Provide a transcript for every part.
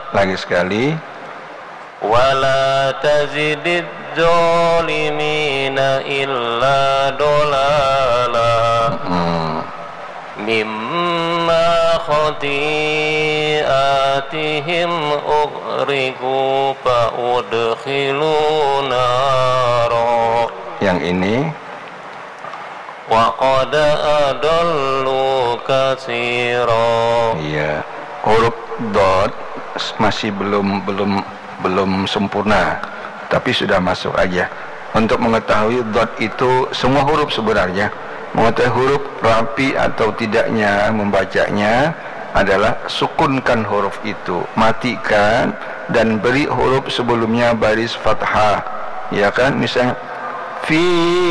lagi sekali. Wala tazidid zalimina illa dolala mimma khati'atihim ughriqu fa udkhilu nara. Yang ini wa qad adallu katsira. Iya, huruf dot masih belum sempurna, tapi sudah masuk aja. Untuk mengetahui dot itu semua huruf sebenarnya, mengetahui huruf rapi atau tidaknya membacanya adalah sukunkan huruf itu, matikan dan beri huruf sebelumnya baris fathah, ya kan? Misalnya fi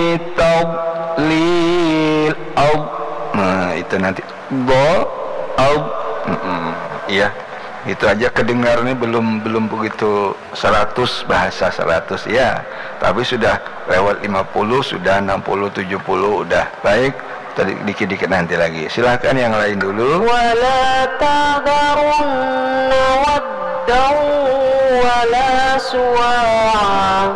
lil au, nah itu nanti do au, iya. Itu aja kedengarannya belum begitu 100 bahasa 100 ya, tapi sudah lewat 50, sudah 60, 70 udah baik. Tadi dikit-dikit nanti lagi. Silakan yang lain dulu. Wala tadharunna waddaw wala suwa'a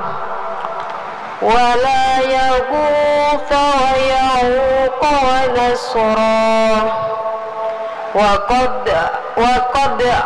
wala yaghutha wa ya'uqa wa nasra wa qad